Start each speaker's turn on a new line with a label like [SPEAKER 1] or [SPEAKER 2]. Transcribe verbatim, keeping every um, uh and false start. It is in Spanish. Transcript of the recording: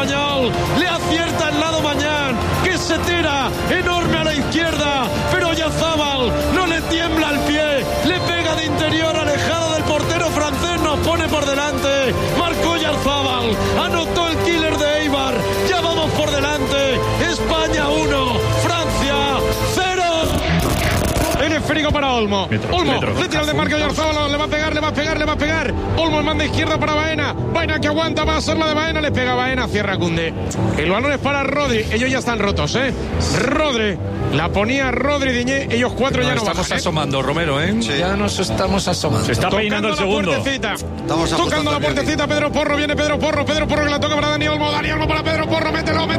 [SPEAKER 1] español. Le acierta el lado Mañán, que se tira enorme a la izquierda, pero Oyarzábal no le tiembla el pie, le pega de interior alejado del portero francés, nos pone por delante. Marcó Oyarzábal, anotó el killer de Eibar, ya vamos por delante. España uno, Francia cero. En esférico para Olmo. Metro, Olmo, metro. Le tira el de Marco Oyarzábal, le va a pegar, le va a pegar, le va a pegar. Olmo manda izquierda para Baena. Baena que aguanta, va a ser la de Baena, le pega Baena, cierra Koundé. El balón es para Rodri, ellos ya están rotos, ¿eh? Rodri, la ponía Rodri Diñé, ellos cuatro no, ya no
[SPEAKER 2] estamos
[SPEAKER 1] bajan,
[SPEAKER 2] asomando, ¿eh? Romero, ¿eh?
[SPEAKER 3] Sí.
[SPEAKER 2] Ya nos estamos asomando.
[SPEAKER 4] Se está
[SPEAKER 1] Tocando
[SPEAKER 4] peinando el segundo.
[SPEAKER 1] Estamos tocando la puertecita, Pedro Porro, viene Pedro Porro, Pedro Porro que la toca para Dani Olmo, Dani Olmo para Pedro Porro, mételo, mételo.